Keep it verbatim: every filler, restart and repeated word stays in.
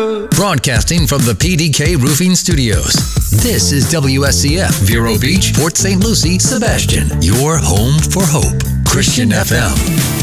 Broadcasting from the P D K Roofing Studios. This is W S C F, Vero Beach, Port Saint Lucie, Sebastian, your home for hope. Christian F M.